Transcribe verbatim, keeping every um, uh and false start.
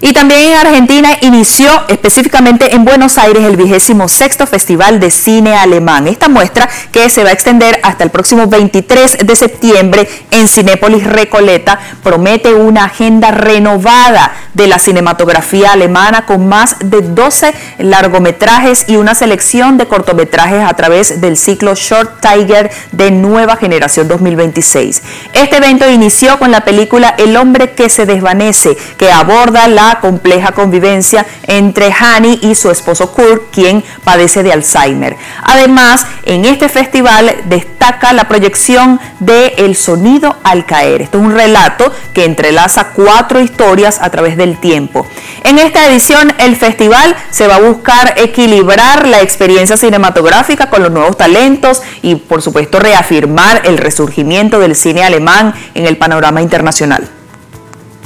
Y también en Argentina inició específicamente en Buenos Aires el vigésimo sexto Festival de Cine Alemán. Esta muestra, que se va a extender hasta el próximo veintitrés de septiembre en Cinépolis Recoleta, promete una agenda renovada de la cinematografía alemana con más de doce largometrajes y una selección de cortometrajes a través del ciclo Short Tiger de Nueva Generación dos mil veintiséis. Este evento inició con la película El hombre que se desvanece, que aborda la compleja convivencia entre Hani y su esposo Kurt, quien padece de Alzheimer. Además, en este festival destaca la proyección de El sonido al caer. Esto es un relato que entrelaza cuatro historias a través del tiempo. En esta edición, el festival se va a buscar equilibrar la experiencia cinematográfica con los nuevos talentos y, por supuesto, reafirmar el resurgimiento del cine alemán en el panorama internacional.